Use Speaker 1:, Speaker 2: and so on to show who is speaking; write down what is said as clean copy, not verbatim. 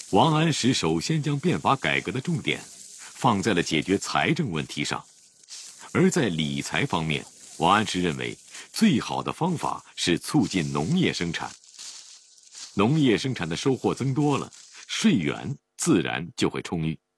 Speaker 1: 王安石首先将变法改革的重点放在了解决财政问题上，而在理财方面，王安石认为最好的方法是促进农业生产。农业生产的收获增多了，税源自然就会充裕。